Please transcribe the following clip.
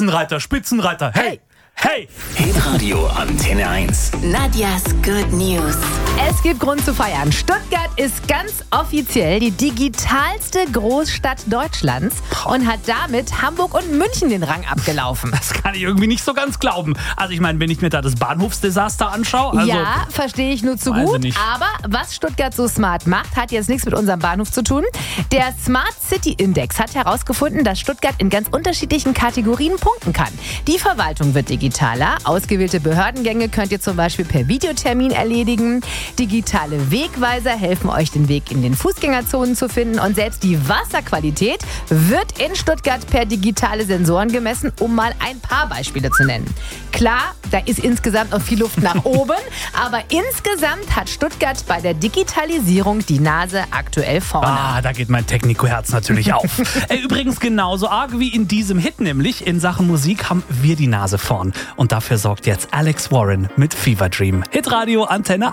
Spitzenreiter, hey, hey! Hitradio Antenne 1. Nadjas Good News. Es gibt Grund zu feiern. Stuttgart ist ganz offiziell die digitalste Großstadt Deutschlands und hat damit Hamburg und München den Rang abgelaufen. Das kann ich irgendwie nicht so ganz glauben. Also ich meine, wenn ich mir da das Bahnhofsdesaster anschaue. Also, ja, verstehe ich nur zu weiß ich gut. nicht. Aber was Stuttgart so smart macht, hat jetzt nichts mit unserem Bahnhof zu tun. Der Smart City Index hat herausgefunden, dass Stuttgart in ganz unterschiedlichen Kategorien punkten kann. Die Verwaltung wird digitaler. Ausgewählte Behördengänge könnt ihr zum Beispiel per Videotermin erledigen. Digitale Wegweiser helfen euch, den Weg in den Fußgängerzonen zu finden. Und selbst die Wasserqualität wird in Stuttgart per digitale Sensoren gemessen, um mal ein paar Beispiele zu nennen. Klar, da ist insgesamt noch viel Luft nach oben, aber insgesamt hat Stuttgart bei der Digitalisierung die Nase aktuell vorne. da geht mein Technico-Herz natürlich auf. Übrigens genauso arg wie in diesem Hit, nämlich in Sachen Musik haben wir die Nase vorn. Und dafür sorgt jetzt Alex Warren mit Fever Dream. Hitradio Antenne